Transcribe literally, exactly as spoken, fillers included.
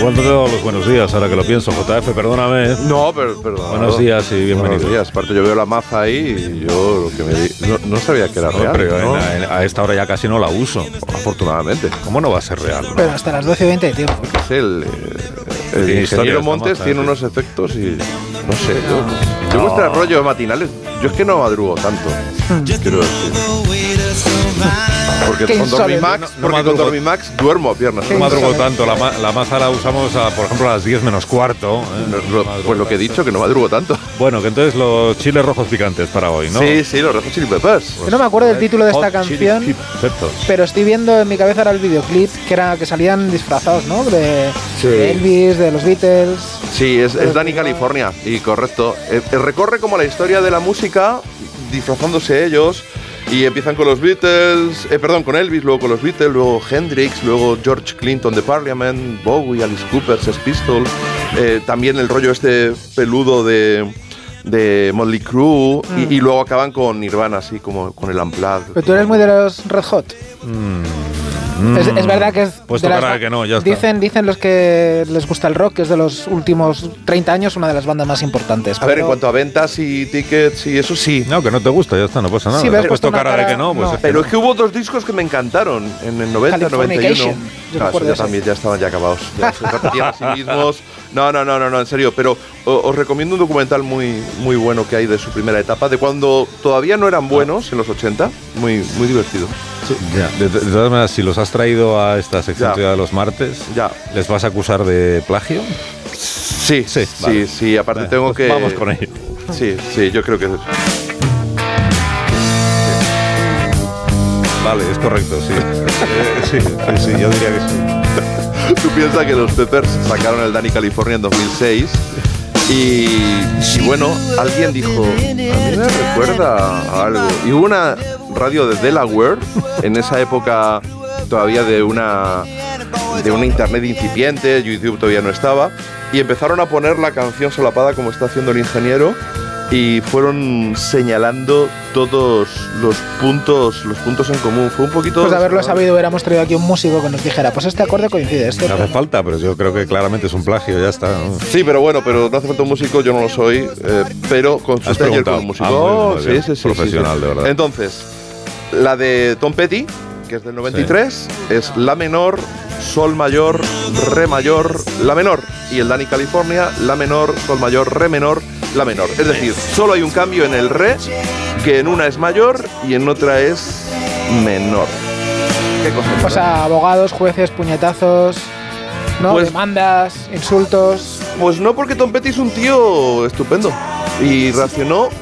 Igual no te he dado los buenos días, ahora que lo pienso, J F, perdóname. No, pero perdón. Buenos días y bienvenido. Buenos días. Aparte yo veo la maza ahí y yo lo que me di, no, no sabía que era No, real. pero ¿no? en, en, a esta hora ya casi no la uso. Afortunadamente. ¿Cómo no va a ser real? Pero hasta las doce y veinte de tiempo. Es el, el Tiene ingeniero historias, Montes maza, tiene sí. unos efectos y no sé. Yo, yo No. vuestros rollos matinales, yo es que no madrugo tanto. Quiero decir. Porque Qué con insolente. Dormimax, No- no porque con madrugo. Dormimax duermo a piernas. Qué No madrugo insolente. tanto, la, ma- la maza la usamos, a, por ejemplo, a las diez menos cuarto. ¿eh? No, lo- Madrugo pues lo que he tanto. dicho, que no madrugo tanto. Bueno, que entonces los chiles rojos picantes para hoy, ¿no? Sí, sí, los Red Hot Chili Peppers. Yo no me acuerdo del título de esta Hot Chili canción, Peppers. pero estoy viendo en mi cabeza ahora el videoclip que era que salían disfrazados, ¿no? De, Sí. de Elvis, de los Beatles. Sí, es, es Dani California, y correcto. Eh, eh, recorre como la historia de la música, disfrazándose ellos, y empiezan con los Beatles, eh, perdón, con Elvis, luego con los Beatles, luego Hendrix, luego George Clinton de Parliament, Bowie, Alice Cooper, Sex Pistols, eh, también el rollo este peludo de, de Motley Crue, Mm. y, y luego acaban con Nirvana, así como con el Unplugged. Pero tú eres muy de los Red Hot. Es, es verdad que es Puesto de las cara ba- de que no, ya está. dicen, dicen los que les gusta el rock que es de los últimos treinta años una de las bandas más importantes. A ver, en pero- cuanto a ventas y tickets y eso sí. No, que no te gusta, ya está, no pasa nada. Sí, me has Has puesto puesto una cara de cara- que no, pues no. es que Pero no. es que hubo dos discos que me encantaron en el noventa, noventa y uno. Californication. Yo me Ah, acuerdo esos de ya ese. también ya estaban ya acabados. Ya se repetían a sí mismos. No, no, no, no, no, en serio. Pero o- os recomiendo un documental muy, muy bueno que hay de su primera etapa, de cuando todavía no eran buenos, en los ochenta. Muy, muy divertido. Ya, de, de todas maneras, si los has traído a esta sección Ya. tuya de los martes, Ya. ¿les vas a acusar de plagio? Sí, Sí, sí, vale. sí. Aparte Vale, tengo pues que. vamos con ello. Sí, sí, yo creo que. Vale, es correcto, sí. Eh, sí, sí, sí, yo diría que sí. Tú piensas que los Peppers sacaron el Dani California en dos mil seis y, y bueno, alguien dijo, a mí me recuerda a algo. Y hubo una radio de Delaware, en esa época todavía de una, de una internet incipiente, YouTube todavía no estaba, y empezaron a poner la canción solapada como está haciendo el ingeniero, y fueron señalando todos los puntos, los puntos en común. Fue un poquito... Pues de haberlo sabido hubiéramos traído aquí un músico que nos dijera, pues este acorde coincide, este. No hace falta, pero yo creo que claramente es un plagio, ya está, ¿no? Sí, pero bueno, pero no hace falta un músico, yo no lo soy, eh, pero consulté ayer con preguntado. un músico. Ah, muy bien, Oh, muy sí, bien. sí, sí, Profesional, sí, sí. de verdad. Entonces, la de Tom Petty, que es del noventa y tres, es La menor, Sol mayor, Re mayor, La menor. Y el Dani California, La menor, Sol mayor, Re menor, La menor. Es decir, solo hay un cambio en el Re, que en una es mayor y en otra es menor. ¿Qué cosa? O sea, abogados, jueces, puñetazos, ¿no? Pues- Demandas, insultos. Pues no, porque Tom Petty es un tío estupendo y reaccionó